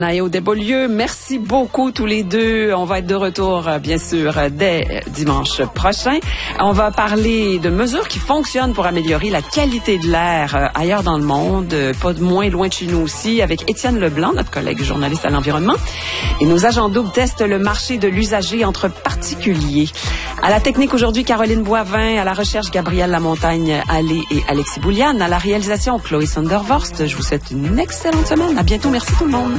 Naïo Desbeaulieu, merci beaucoup tous les deux. On va être de retour, bien sûr, dès dimanche prochain. On va parler de mesures qui fonctionnent pour améliorer la qualité de l'air ailleurs dans le monde, pas de moins loin de chez nous aussi, avec Étienne Leblanc, notre collègue journaliste à l'environnement. Et nos agents doubles testent le marché de l'usager entre particuliers. À la technique aujourd'hui, Caroline Boivin, à la recherche, Gabrielle Lamontagne, Allé et Alexis Bouliane, à la réalisation, Chloé Sondervorst. Je vous souhaite une excellente semaine. À bientôt. Merci tout le monde.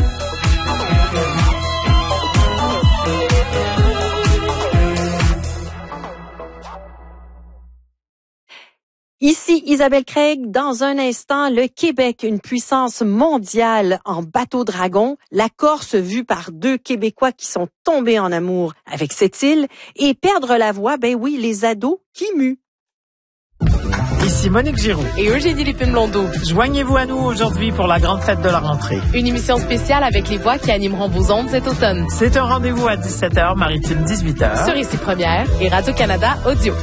Ici Isabelle Craig. Dans un instant, le Québec, une puissance mondiale en bateau-dragon. La Corse vue par deux Québécois qui sont tombés en amour avec cette île. Et perdre la voix, ben oui, les ados qui muent. Ici Monique Giroux et Eugénie Lépine-Blondeau. Joignez-vous à nous aujourd'hui pour la grande fête de la rentrée. Une émission spéciale avec les voix qui animeront vos ondes cet automne. C'est un rendez-vous à 17h, maritime 18h. Sur Ici Première et Radio-Canada Audio.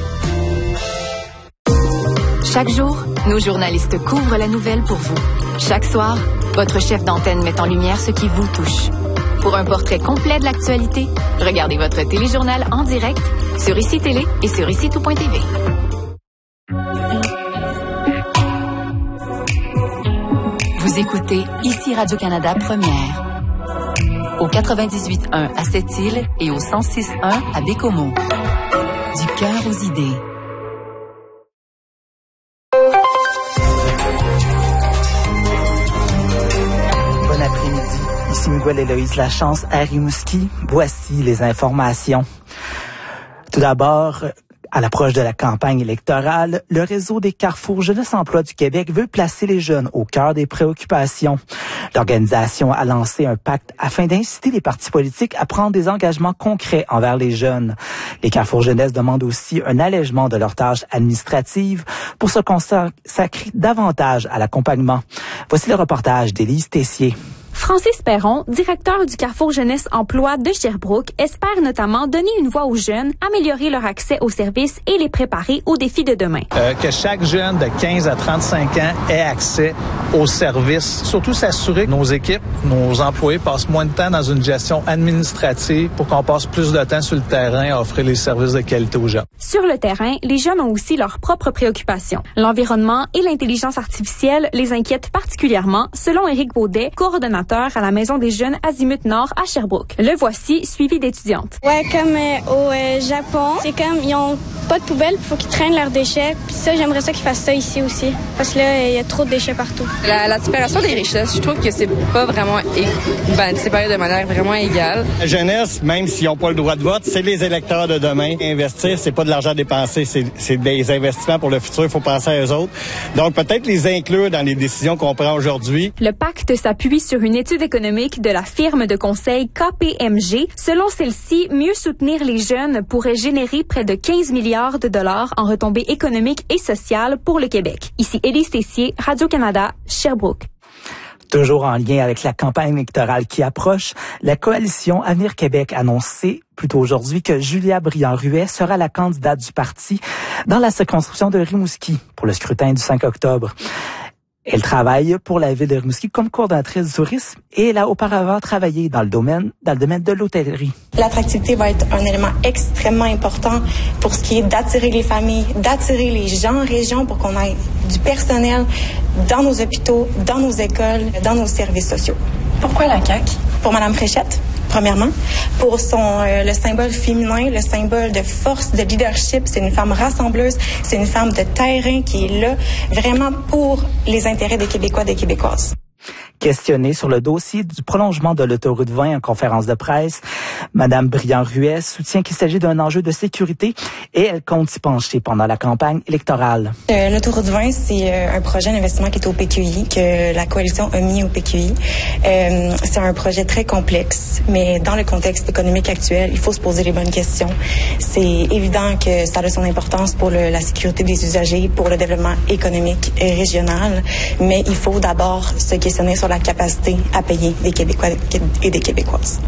Chaque jour, nos journalistes couvrent la nouvelle pour vous. Chaque soir, votre chef d'antenne met en lumière ce qui vous touche. Pour un portrait complet de l'actualité, regardez votre téléjournal en direct sur ICI Télé et sur ICI-tout.tv. Vous écoutez ici Radio-Canada Première. Au 98.1 à Sept-Îles et au 106.1 à Bécomo. Du cœur aux idées. Bon après-midi. Ici Miguel Héloïse Lachance à Rimouski. Voici les informations. Tout d'abord, à l'approche de la campagne électorale, le réseau des Carrefours Jeunesse Emploi du Québec veut placer les jeunes au cœur des préoccupations. L'organisation a lancé un pacte afin d'inciter les partis politiques à prendre des engagements concrets envers les jeunes. Les Carrefours Jeunesse demandent aussi un allègement de leurs tâches administratives pour se consacrer davantage à l'accompagnement. Voici le reportage d'Élise Tessier. Francis Perron, directeur du Carrefour Jeunesse Emploi de Sherbrooke, espère notamment donner une voix aux jeunes, améliorer leur accès aux services et les préparer aux défis de demain. Que chaque jeune de 15 à 35 ans ait accès aux services. Surtout s'assurer que nos équipes, nos employés passent moins de temps dans une gestion administrative pour qu'on passe plus de temps sur le terrain à offrir les services de qualité aux jeunes. Sur le terrain, les jeunes ont aussi leurs propres préoccupations. L'environnement et l'intelligence artificielle les inquiètent particulièrement, selon Éric Baudet, coordonnateur à la Maison des jeunes Azimut Nord à Sherbrooke. Le voici, suivi d'étudiantes. Ouais, comme au Japon, c'est comme ils ont pas de poubelle, il faut qu'ils traînent leurs déchets. Puis ça, j'aimerais ça qu'ils fassent ça ici aussi, parce que là, il y a trop de déchets partout. La séparation des richesses, je trouve que c'est pas vraiment séparé de manière vraiment égale. La jeunesse, même s'ils n'ont pas le droit de vote, c'est les électeurs de demain. Investir, c'est pas de l'argent dépensé, c'est des investissements pour le futur. Il faut penser à eux autres. Donc peut-être les inclure dans les décisions qu'on prend aujourd'hui. Le pacte s'appuie sur une étude économique de la firme de conseil KPMG. Selon celle-ci, mieux soutenir les jeunes pourrait générer près de 15 milliards de dollars en retombées économiques et sociales pour le Québec. Ici Élise Tessier, Radio-Canada, Sherbrooke. Toujours en lien avec la campagne électorale qui approche, la coalition Avenir Québec a annoncé plus tôt aujourd'hui que Julia Brillant-Ruet sera la candidate du parti dans la circonscription de Rimouski pour le scrutin du 5 octobre. Elle travaille pour la ville de Rimouski comme coordonnatrice du tourisme et elle a auparavant travaillé dans le domaine de l'hôtellerie. L'attractivité va être un élément extrêmement important pour ce qui est d'attirer les familles, d'attirer les gens en région pour qu'on ait du personnel dans nos hôpitaux, dans nos écoles, dans nos services sociaux. Pourquoi la CAQ? Pour Mme Fréchette, premièrement. Pour le symbole féminin, le symbole de force, de leadership. C'est une femme rassembleuse, c'est une femme de terrain qui est là vraiment pour les intérêts des Québécois, des Québécoises. Questionnée sur le dossier du prolongement de l'autoroute 20 en conférence de presse, Mme Brillant-Ruet soutient qu'il s'agit d'un enjeu de sécurité et elle compte s'y pencher pendant la campagne électorale. L'autoroute 20, c'est un projet d'investissement qui est au PQI, que la coalition a mis au PQI. C'est un projet très complexe, mais dans le contexte économique actuel, il faut se poser les bonnes questions. C'est évident que ça a son importance pour la sécurité des usagers, pour le développement économique et régional, mais il faut d'abord se questionner sur la capacité à payer des Québécois et des Québécoises.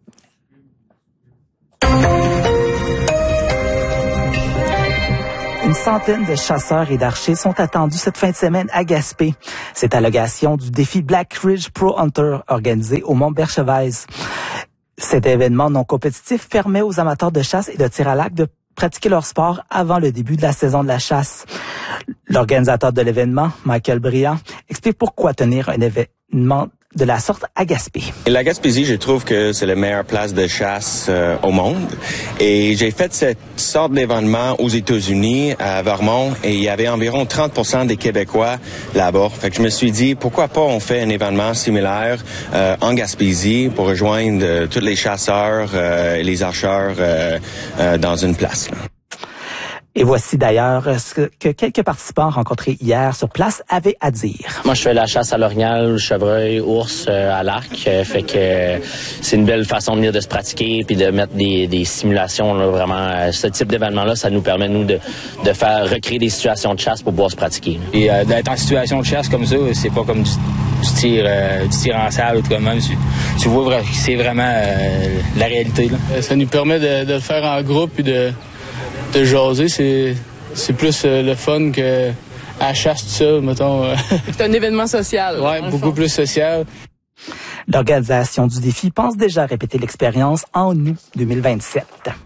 Une centaine de chasseurs et d'archers sont attendus cette fin de semaine à Gaspé. C'est à l'occasion du défi Black Ridge Pro Hunter organisé au Mont Berchevise. Cet événement non compétitif permet aux amateurs de chasse et de tir à l'arc de pratiquer leur sport avant le début de la saison de la chasse. L'organisateur de l'événement, Michael Briand, explique pourquoi tenir un événement de la sorte à Gaspé. La Gaspésie, je trouve que c'est la meilleure place de chasse au monde. Et j'ai fait cette sorte d'événement aux États-Unis, à Vermont, et il y avait environ 30% des Québécois là-bas. Fait que je me suis dit, pourquoi pas on fait un événement similaire en Gaspésie pour rejoindre tous les chasseurs et les archeurs dans une place, là. Et voici d'ailleurs ce que quelques participants rencontrés hier sur place avaient à dire. Moi, je fais la chasse à l'orignal, chevreuil, ours à l'arc. Fait que c'est une belle façon de venir de se pratiquer puis de mettre des simulations. Là, vraiment, ce type d'événement-là, ça nous permet, nous, de faire recréer des situations de chasse pour pouvoir se pratiquer. Et d'être en situation de chasse comme ça, c'est pas comme du tir en salle ou tout comme même. Tu vois, c'est vraiment la réalité, là. Ça nous permet de le faire en groupe et de jaser, c'est plus le fun que à la chasse, tout ça, mettons. C'est un événement social. Oui, beaucoup plus social. L'organisation du défi pense déjà répéter l'expérience en août 2027.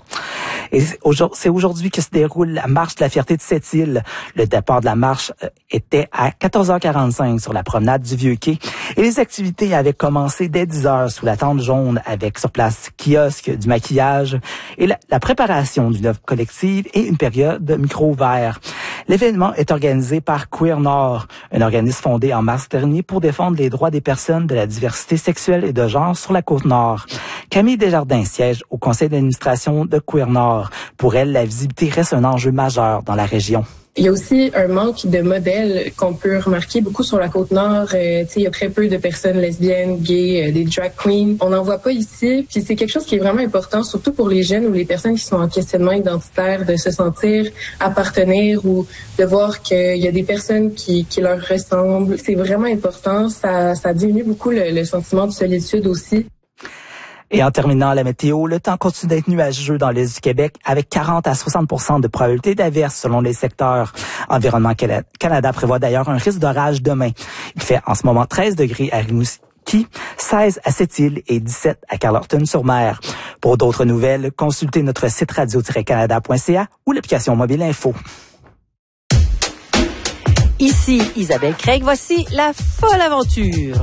Et c'est aujourd'hui que se déroule la marche de la fierté de Sept-Îles. Le départ de la marche était à 14h45 sur la promenade du Vieux-Quai. Et les activités avaient commencé dès 10h sous la tente jaune avec sur place kiosque, du maquillage et la préparation d'une œuvre collective et une période de micro ouvert. L'événement est organisé par Queer Nord, un organisme fondé en mars dernier pour défendre les droits des personnes de la diversité sexuelle et de genre sur la Côte-Nord. Camille Desjardins siège au conseil d'administration de Queer Nord. Pour elle, la visibilité reste un enjeu majeur dans la région. Il y a aussi un manque de modèles qu'on peut remarquer beaucoup sur la Côte-Nord. Il y a très peu de personnes lesbiennes, gays, des drag queens. On n'en voit pas ici. Puis c'est quelque chose qui est vraiment important, surtout pour les jeunes ou les personnes qui sont en questionnement identitaire, de se sentir appartenir ou de voir qu'il y a des personnes qui leur ressemblent. C'est vraiment important. Ça diminue beaucoup le sentiment de solitude aussi. Et en terminant la météo, le temps continue d'être nuageux dans l'est du Québec avec 40 à 60% de probabilité d'averse selon les secteurs. Environnement Canada prévoit d'ailleurs un risque d'orage demain. Il fait en ce moment 13 degrés à Rimouski, 16 à Sept-Îles et 17 à Carleton-sur-Mer. Pour d'autres nouvelles, consultez notre site radio-canada.ca ou l'application mobile Info. Ici Isabelle Craig, voici la folle aventure.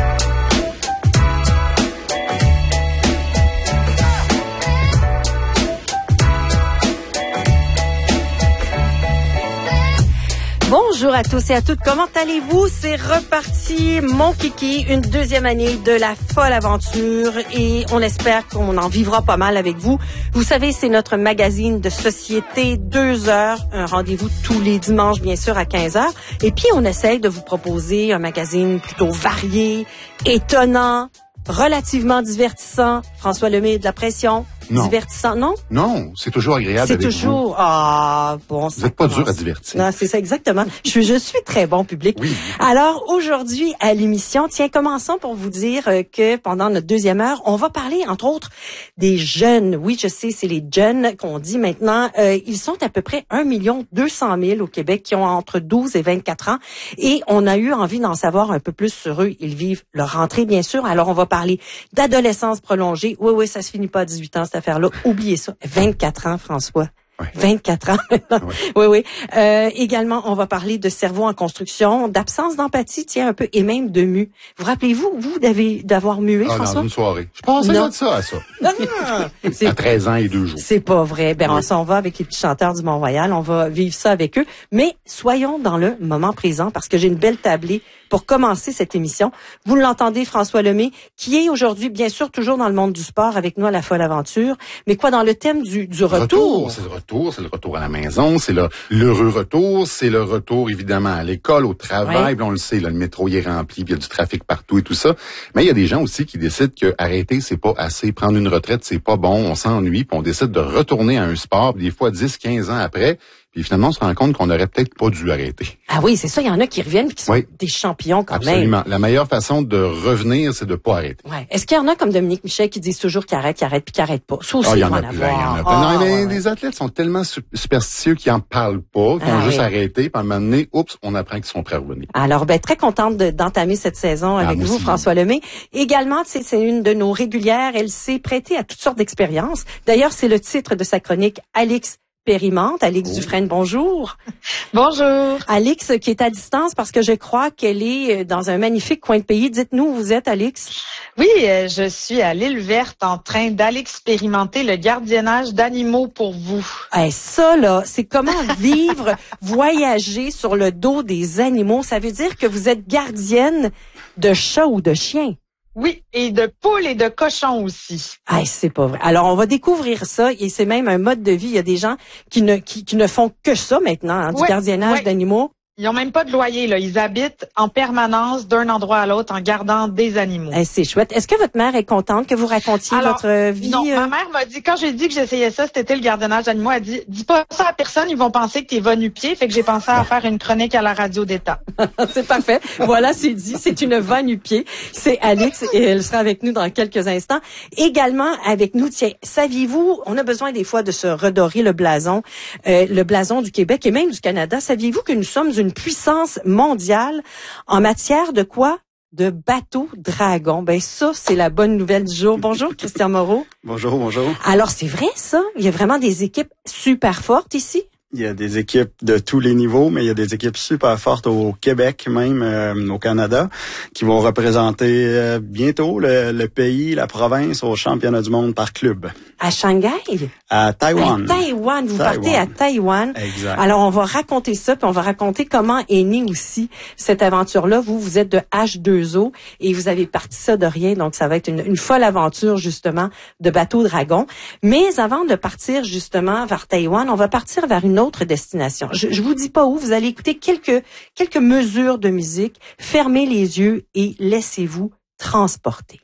Bonjour à tous et à toutes, comment allez-vous? C'est reparti, mon kiki, une deuxième année de la folle aventure et on espère qu'on en vivra pas mal avec vous. Vous savez, c'est notre magazine de société, 2 heures, un rendez-vous tous les dimanches, bien sûr, à 15h. Et puis, on essaye de vous proposer un magazine plutôt varié, étonnant, relativement divertissant. François Lemay de La Pression. Non. Divertissant, non? Non, c'est toujours agréable avec vous. C'est toujours... Ah, bon... Vous n'êtes pas dur à divertir. Non, c'est ça, exactement. Je suis très bon public. Oui. Alors, aujourd'hui, à l'émission, tiens, commençons pour vous dire que pendant notre deuxième heure, on va parler, entre autres, des jeunes. Oui, je sais, c'est les jeunes qu'on dit maintenant. Ils sont à peu près 1 200 000 au Québec qui ont entre 12 et 24 ans. Et on a eu envie d'en savoir un peu plus sur eux. Ils vivent leur rentrée, bien sûr. Alors, on va parler d'adolescence prolongée. Oui, ça se finit pas à 18 ans, cette affaire-là. Oubliez ça. 24 ans, François. Oui. 24 ans maintenant. Oui. Également, on va parler de cerveau en construction, d'absence d'empathie, tiens, un peu, et même de mue. Vous rappelez-vous, d'avoir mué, François? Dans une soirée. Je pensais de ça à ça. Non. À 13 ans et 2 jours. C'est pas vrai. Ben, on s'en va avec les petits chanteurs du Mont-Royal. On va vivre ça avec eux. Mais soyons dans le moment présent parce que j'ai une belle tablée pour commencer cette émission. Vous l'entendez, François Lemay, qui est aujourd'hui, bien sûr, toujours dans le monde du sport avec nous à la folle aventure. Mais quoi, dans le thème du retour? C'est le retour à la maison, c'est l'heureux retour, c'est le retour, évidemment, à l'école, au travail. Puis on le sait, là, le métro il est rempli, puis il y a du trafic partout et tout ça. Mais il y a des gens aussi qui décident que arrêter, c'est pas assez, prendre une retraite, c'est pas bon, on s'ennuie, puis on décide de retourner à un sport, puis des fois 10, 15 ans après, Puis finalement, on se rend compte qu'on n'aurait peut-être pas dû arrêter. Ah oui, c'est ça. Il y en a qui reviennent et qui sont des champions quand Absolument. même. La meilleure façon de revenir, c'est de pas arrêter. Ouais. Est-ce qu'il y en a comme Dominique Michel qui disent toujours qu'il arrête, puis qu'il arrête pas? Ça aussi, il y il en va a en plein, il y en a avoir. plein. Non, mais les athlètes sont tellement superstitieux qu'ils en parlent pas, qu'ils ont juste arrêté, puis à un moment donné, on apprend qu'ils sont prêts à revenir. Alors, très contente d'entamer cette saison avec vous, François Lemay. Également, c'est une de nos régulières. Elle s'est prêtée à toutes sortes d'expériences. D'ailleurs, c'est le titre de sa chronique, Alix Expérimente. Alix Dufresne, bonjour. Bonjour. Alix qui est à distance parce que je crois qu'elle est dans un magnifique coin de pays. Dites-nous où vous êtes, Alix. Oui, je suis à l'île Verte en train d'aller expérimenter le gardiennage d'animaux pour vous. Ça, là, c'est comment vivre, voyager sur le dos des animaux. Ça veut dire que vous êtes gardienne de chats ou de chiens. Oui, et de poules et de cochons aussi. C'est pas vrai. Alors, on va découvrir ça et c'est même un mode de vie. Il y a des gens qui ne font que ça maintenant, du gardiennage d'animaux. Ils n'ont même pas de loyer, là. Ils habitent en permanence d'un endroit à l'autre en gardant des animaux. C'est chouette. Est-ce que votre mère est contente que vous racontiez votre vie? Non, ma mère m'a dit, quand j'ai dit que j'essayais ça, cet été, le gardiennage d'animaux, elle dit, dis pas ça à personne, ils vont penser que t'es va nu-pied. Fait que j'ai pensé à faire une chronique à la radio d'État. C'est parfait. Voilà, c'est dit. C'est une va nu-pied. C'est Alix et elle sera avec nous dans quelques instants. Également avec nous, tiens, saviez-vous, on a besoin des fois de se redorer le blason du Québec et même du Canada. Saviez-vous que nous sommes une puissance mondiale en matière de quoi? De bateaux dragons. Ça, c'est la bonne nouvelle du jour. Bonjour, Christian Moreau. Bonjour, bonjour. Alors, c'est vrai, ça? Il y a vraiment des équipes super fortes ici? Il y a des équipes de tous les niveaux, mais il y a des équipes super fortes au Québec, même au Canada, qui vont représenter bientôt le pays, la province au championnat du monde par club. À Shanghai? À Taïwan. À Taïwan. Vous partez à Taïwan. Exact. Alors, on va raconter ça, puis on va raconter comment est née aussi cette aventure-là. Vous êtes de H2O et vous avez parti ça de rien, donc ça va être une folle aventure, justement, de bateau dragon. Mais avant de partir, justement, vers Taïwan, on va partir vers une autre destination. Je vous dis pas où, vous allez écouter quelques mesures de musique, fermez les yeux et laissez-vous transporter.